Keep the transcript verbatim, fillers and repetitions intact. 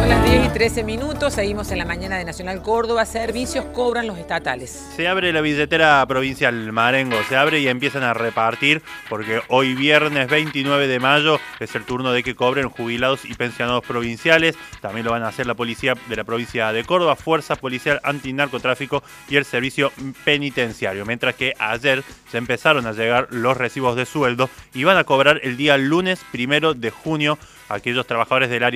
Son las diez y trece minutos, seguimos en la mañana de Nacional Córdoba. Servicios cobran los estatales. Se abre la billetera provincial Marengo, se abre y empiezan a repartir porque hoy viernes veintinueve de mayo es el turno de que cobren jubilados y pensionados provinciales. También lo van a hacer la policía de la provincia de Córdoba, Fuerza Policial Antinarcotráfico y el Servicio Penitenciario. Mientras que ayer se empezaron a llegar los recibos de sueldo y van a cobrar el día lunes primero de junio aquellos trabajadores del área